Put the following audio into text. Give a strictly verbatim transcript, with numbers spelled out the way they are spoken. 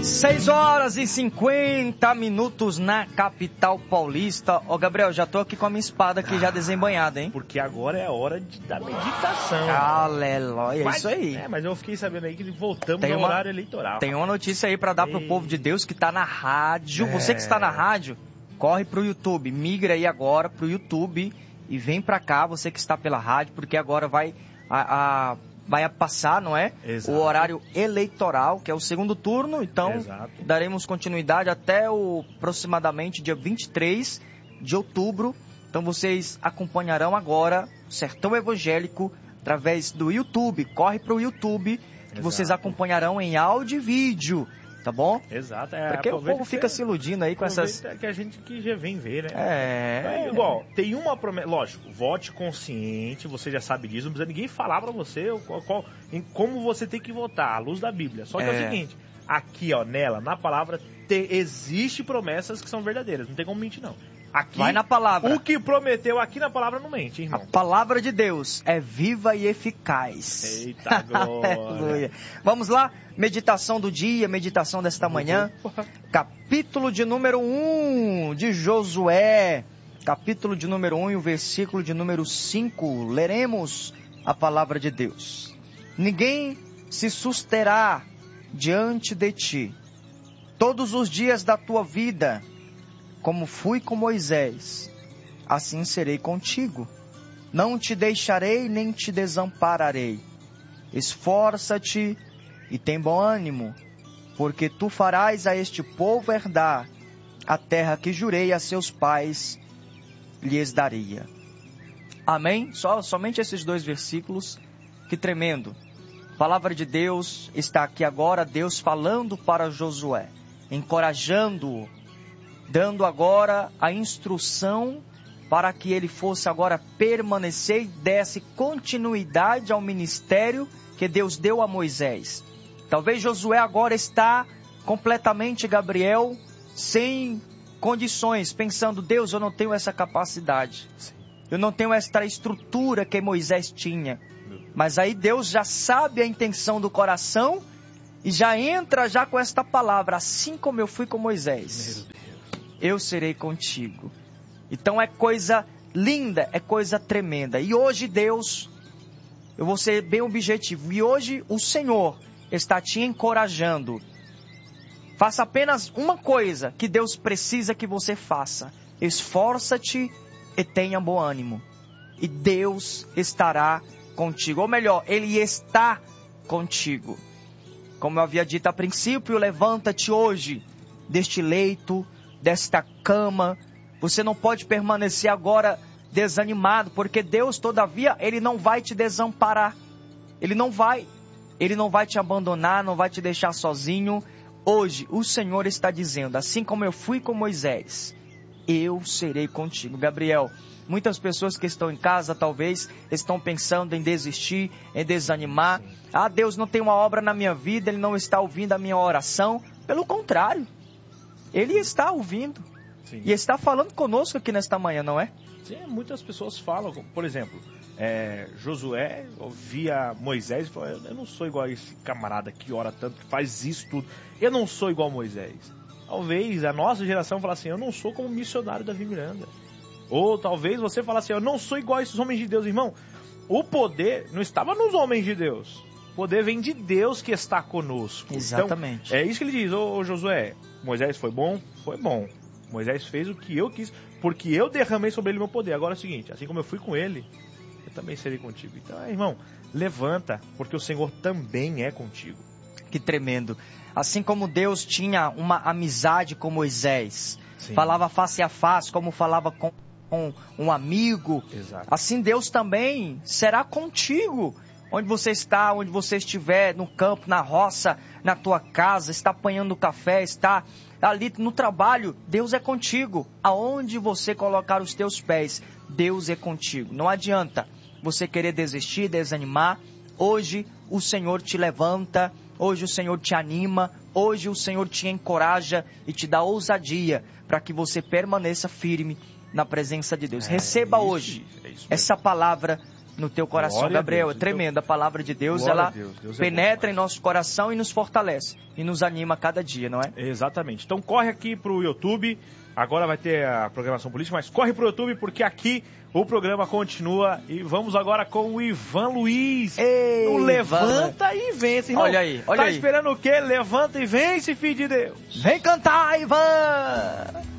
seis horas e cinquenta minutos na capital paulista. Ô, Gabriel, já tô aqui com a minha espada aqui ah, já desembanhada, hein? Porque agora é a hora de, da meditação. Aleluia, é isso aí. É, mas eu fiquei sabendo aí que voltamos tem ao uma, horário eleitoral. Tem uma notícia aí pra dar pro Ei. povo de Deus que tá na rádio. É. Você que está na rádio, corre pro YouTube. Migra aí agora pro YouTube e vem pra cá, você que está pela rádio, porque agora vai... a, a vai passar, não é? Exato. O horário eleitoral, que é o segundo turno, então Exato. daremos continuidade até o aproximadamente dia vinte e três de outubro. Então vocês acompanharão agora Sertão Evangélico através do YouTube. Corre para o YouTube que Exato. vocês acompanharão em áudio e vídeo. Tá bom? Exato. É, porque o povo fica se iludindo aí com essas... que a gente que já vem ver, né? É... é igual, tem uma promessa... Lógico, vote consciente, você já sabe disso, não precisa ninguém falar pra você qual, qual, em como você tem que votar, à luz da Bíblia. Só que é, é o seguinte, aqui, ó, nela, na palavra, te, existe promessas que são verdadeiras, não tem como mentir, não. Aqui, vai na palavra. O que prometeu aqui na palavra não mente, irmão. A palavra de Deus é viva e eficaz. Eita glória. Vamos lá, meditação do dia, meditação desta manhã. Capítulo de número um de Josué. Capítulo de número um e o versículo de número cinco. Leremos a palavra de Deus. Ninguém se susterá diante de ti todos os dias da tua vida. Como fui com Moisés, assim serei contigo. Não te deixarei nem te desampararei. Esforça-te e tem bom ânimo, porque tu farás a este povo herdar a terra que jurei a seus pais lhes daria. Amém? Só, somente esses dois versículos, que tremendo. A palavra de Deus está aqui agora, Deus falando para Josué, encorajando-o, dando agora a instrução para que ele fosse agora permanecer e desse continuidade ao ministério que Deus deu a Moisés. Talvez Josué agora está completamente, Gabriel, sem condições, pensando, Deus, eu não tenho essa capacidade. Eu não tenho esta estrutura que Moisés tinha. Mas aí Deus já sabe a intenção do coração e já entra já com esta palavra, assim como eu fui com Moisés. Eu serei contigo. Então é coisa linda, é coisa tremenda. E hoje Deus, eu vou ser bem objetivo, e hoje o Senhor está te encorajando. Faça apenas uma coisa que Deus precisa que você faça. Esforça-te e tenha bom ânimo. E Deus estará contigo. Ou melhor, Ele está contigo. Como eu havia dito a princípio, levanta-te hoje deste leito, desta cama. Você não pode permanecer agora desanimado, porque Deus, todavia, Ele não vai te desamparar. Ele não vai. Ele não vai te abandonar, não vai te deixar sozinho. Hoje, o Senhor está dizendo, assim como eu fui com Moisés, eu serei contigo. Gabriel, muitas pessoas que estão em casa, talvez, estão pensando em desistir, em desanimar. Ah, Deus não tem uma obra na minha vida, Ele não está ouvindo a minha oração. Pelo contrário. Ele está ouvindo. Sim. E está falando conosco aqui nesta manhã, não é? Sim, muitas pessoas falam, por exemplo, é, Josué ouvia Moisés e falou, eu não sou igual a esse camarada que ora tanto, que faz isso tudo. Eu não sou igual a Moisés. Talvez a nossa geração fale assim, eu não sou como o missionário Davi Miranda. Ou talvez você fale assim, eu não sou igual a esses homens de Deus. Irmão, o poder não estava nos homens de Deus. O poder vem de Deus que está conosco. Exatamente. Então, é isso que ele diz, ô, ô Josué, Moisés foi bom? Foi bom. Moisés fez o que eu quis, porque eu derramei sobre ele meu poder. Agora é o seguinte, assim como eu fui com ele, eu também serei contigo. Então, irmão, levanta, porque o Senhor também é contigo. Que tremendo. Assim como Deus tinha uma amizade com Moisés, Sim. falava face a face, como falava com, com um amigo, Exato. Assim Deus também será contigo. Onde você está, onde você estiver, no campo, na roça, na tua casa, está apanhando café, está ali no trabalho, Deus é contigo. Aonde você colocar os teus pés, Deus é contigo. Não adianta você querer desistir, desanimar. Hoje o Senhor te levanta, hoje o Senhor te anima, hoje o Senhor te encoraja e te dá ousadia para que você permaneça firme na presença de Deus. É, Receba isso, hoje é isso essa palavra no teu coração, Glória a Gabriel. Deus. É tremenda a palavra de Deus, Glória ela a Deus. Deus é penetra bom em nosso coração e nos fortalece e nos anima a cada dia, não é? Exatamente. Então corre aqui pro YouTube. Agora vai ter a programação política, mas corre pro YouTube porque aqui o programa continua e vamos agora com o Ivan Luiz. Ei, no Levanta Ivan. e Vence. Irmão, Olha aí, olha tá aí. esperando o quê? Levanta e vence, filho de Deus. Vem cantar, Ivan!